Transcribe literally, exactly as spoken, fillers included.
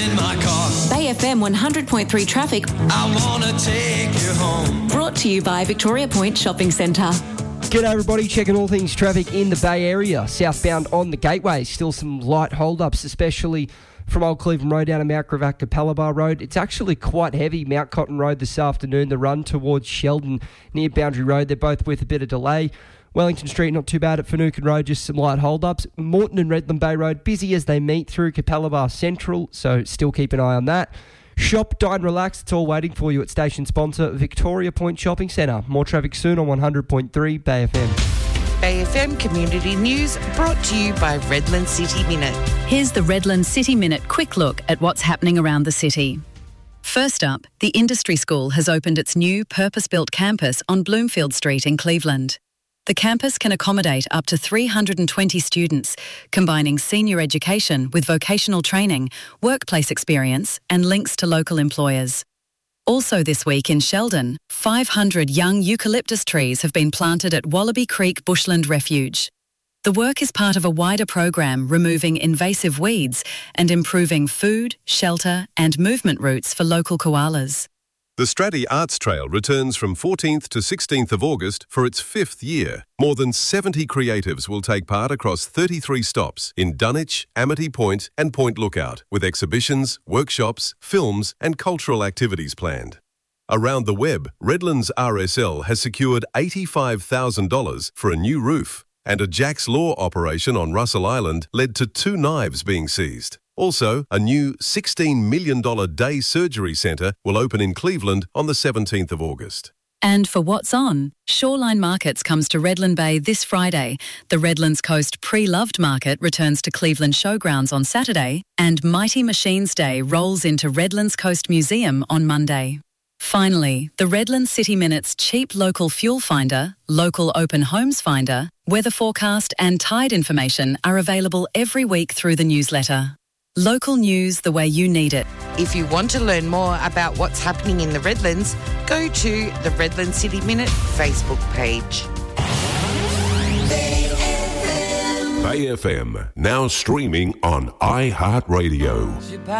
in my car. Bay F M one hundred point three traffic. I wanna take you home. Brought to you by Victoria Point Shopping Centre. G'day everybody, checking all things traffic in the Bay Area. Southbound on the Gateway, still some light hold-ups, especially from Old Cleveland Road down to Mount Gravatt Capella Road. It's actually quite heavy, Mount Cotton Road this afternoon. The run towards Sheldon near Boundary Road, they're both with a bit of delay. Wellington Street, not too bad at Finucane Road, just some light hold-ups. Moreton and Redland Bay Road, busy as they meet through Capella Bar Central, so still keep an eye on that. Shop, dine, relax, it's all waiting for you at station sponsor Victoria Point Shopping Centre. More traffic soon on one hundred point three Bay F M. Bay F M Community News brought to you by Redland City Minute. Here's the Redland City Minute quick look at what's happening around the city. First up, the Industry School has opened its new purpose-built campus on Bloomfield Street in Cleveland. The campus can accommodate up to three hundred twenty students, combining senior education with vocational training, workplace experience and links to local employers. Also this week in Sheldon, five hundred young eucalyptus trees have been planted at Wallaby Creek Bushland Refuge. The work is part of a wider program removing invasive weeds and improving food, shelter and movement routes for local koalas. The Stratty Arts Trail returns from fourteenth to sixteenth of August for its fifth year. More than seventy creatives will take part across thirty-three stops in Dunwich, Amity Point and Point Lookout, with exhibitions, workshops, films and cultural activities planned. Around the web, Redlands R S L has secured eighty-five thousand dollars for a new roof, and a Jack's Law operation on Russell Island led to two knives being seized. Also, a new sixteen million dollars day surgery centre will open in Cleveland on the seventeenth of August. And for What's On, Shoreline Markets comes to Redland Bay this Friday. The Redlands Coast Pre-Loved Market returns to Cleveland Showgrounds on Saturday, and Mighty Machines Day rolls into Redlands Coast Museum on Monday. Finally, the Redland City Minute's cheap local fuel finder, local open homes finder, weather forecast and tide information are available every week through the newsletter. Local news the way you need it. If you want to learn more about what's happening in the Redlands, go to the Redland City Minute Facebook page. Bay F M, now streaming on iHeartRadio.